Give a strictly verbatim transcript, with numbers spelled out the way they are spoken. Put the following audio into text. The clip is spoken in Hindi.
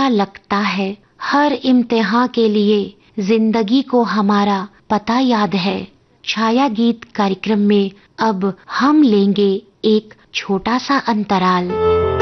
सा लगता है, हर इम्तिहान के लिए जिंदगी को हमारा पता याद है। छाया गीत कार्यक्रम में अब हम लेंगे एक छोटा सा अंतराल।